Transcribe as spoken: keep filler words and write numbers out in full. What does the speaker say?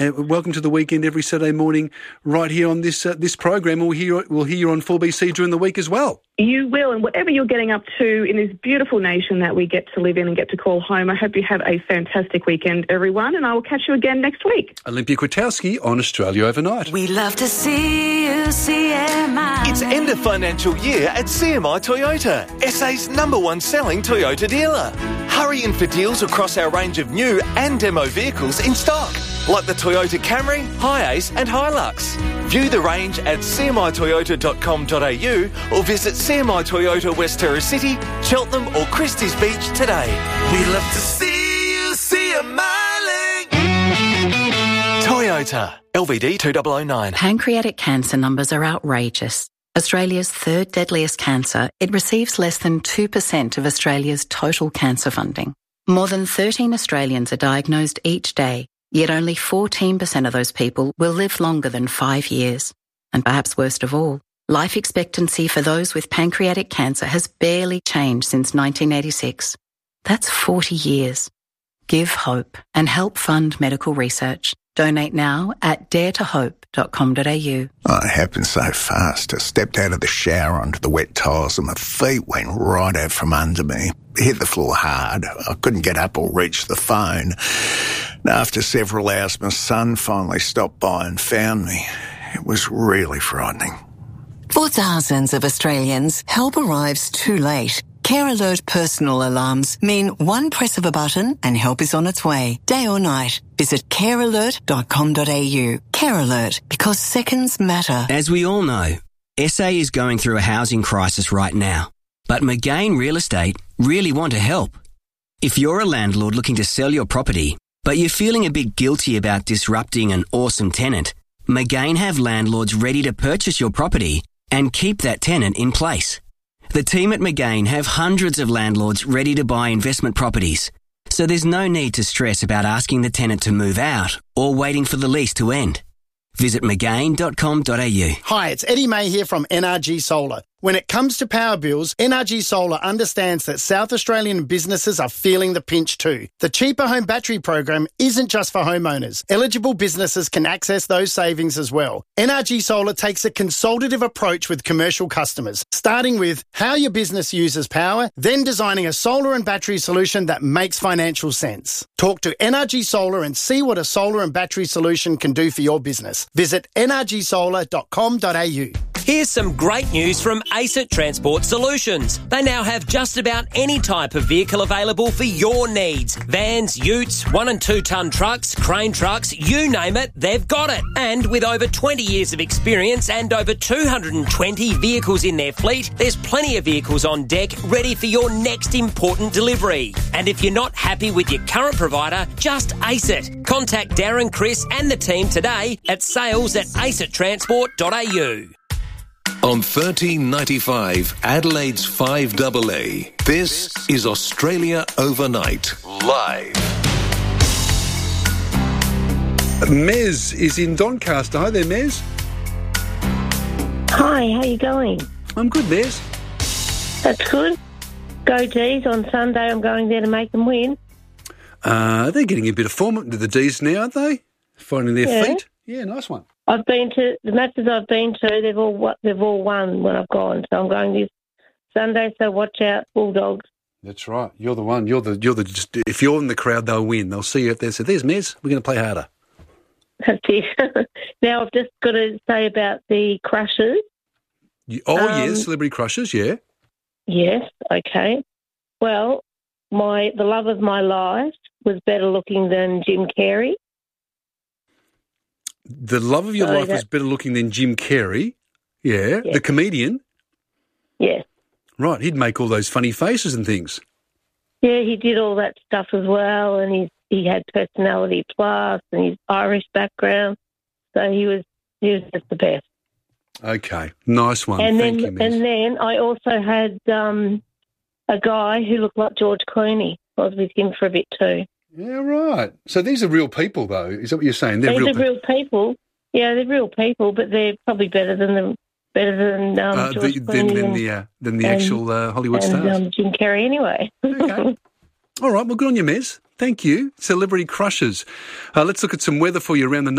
Uh, welcome to the weekend every Saturday morning right here on this uh, this program. We'll hear, we'll hear you on four B C during the week as well. You will, and whatever you're getting up to in this beautiful nation that we get to live in and get to call home, I hope you have a fantastic weekend, everyone, and I will catch you again next week. Olympia Kwiatkowski on Australia Overnight. We love to see you, C M I. It's end of financial year at C M I Toyota, S A's number one selling Toyota dealer. Hurry in for deals across our range of new and demo vehicles in stock, like the Toyota Camry, Hiace and Hilux. View the range at c m i toyota dot com dot a u or visit C M I Toyota West Terrace City, Cheltenham or Christie's Beach today. We love to see you, C M I Toyota, L V D two thousand nine. Pancreatic cancer numbers are outrageous. Australia's third deadliest cancer, it receives less than two percent of Australia's total cancer funding. More than thirteen Australians are diagnosed each day, yet only fourteen percent of those people will live longer than five years. And perhaps worst of all, life expectancy for those with pancreatic cancer has barely changed since nineteen eighty-six. That's forty years. Give hope and help fund medical research. Donate now at dare to hope dot com dot a u. Oh, it happened so fast. I stepped out of the shower onto the wet tiles and my feet went right out from under me. Hit the floor hard. I couldn't get up or reach the phone. And after several hours, my son finally stopped by and found me. It was really frightening. For thousands of Australians, help arrives too late. Care Alert personal alarms mean one press of a button and help is on its way, day or night. Visit care alert dot com dot a u. Care Alert, because seconds matter. As we all know, S A is going through a housing crisis right now. But McGain Real Estate really want to help. If you're a landlord looking to sell your property, but you're feeling a bit guilty about disrupting an awesome tenant, McGain have landlords ready to purchase your property and keep that tenant in place. The team at McGain have hundreds of landlords ready to buy investment properties, so there's no need to stress about asking the tenant to move out or waiting for the lease to end. Visit mcgain dot com dot a u. Hi, it's Eddie May here from N R G Solar. When it comes to power bills, N R G Solar understands that South Australian businesses are feeling the pinch too. The Cheaper Home Battery program isn't just for homeowners. Eligible businesses can access those savings as well. N R G Solar takes a consultative approach with commercial customers, starting with how your business uses power, then designing a solar and battery solution that makes financial sense. Talk to N R G Solar and see what a solar and battery solution can do for your business. Visit n r g solar dot com dot a u. Here's some great news from ACET Transport Solutions. They now have just about any type of vehicle available for your needs. Vans, utes, one and two tonne trucks, crane trucks, you name it, they've got it. And with over twenty years of experience and over two hundred twenty vehicles in their fleet, there's plenty of vehicles on deck ready for your next important delivery. And if you're not happy with your current provider, just ace it. Contact Darren, Chris and the team today at sales at acet transport dot a u. On thirteen ninety-five, Adelaide's five A A, this is Australia Overnight, live. Mez is in Doncaster. Hi there, Mez. Hi, how you going? I'm good, Mez. That's good. Go D's. On Sunday I'm going there to make them win. Uh, they're getting a bit of form into the D's now, aren't they? Finding their Yeah. feet. Yeah, nice one. I've been to the matches I've been to. They've all what they've all won when I've gone. So I'm going this Sunday. So watch out, Bulldogs. That's right. You're the one. You're the. You're the. Just, if you're in the crowd, they'll win. They'll see you up there. So there's Mez. We're going to play harder. That's it. Now I've just got to say about the crushes. You, oh Um, yes, celebrity crushes. Yeah. Yes. Okay. Well, my the love of my life was better looking than Jim Carrey. The love of your So life that- was better looking than Jim Carrey. Yeah. Yes. The comedian. Yes. Right. He'd make all those funny faces and things. Yeah, he did all that stuff as well, and he he had personality plus and his Irish background, so he was he was just the best. Okay. Nice one. and Thank then you, Mez. and then I also had um, a guy who looked like George Clooney. I was with him for a bit too. Yeah, right. So these are real people, though. Is that what you're saying? They're These real are people. real people. Yeah, they're real people, but they're probably better than the better than um, Uh, George the, Clooney than, than and, the uh, than the and- actual uh, Hollywood and stars. um, Jim Carrey anyway. Okay. All right. Well, good on you, Mez. Thank you. Celebrity crushes. Uh, let's look at some weather for you around the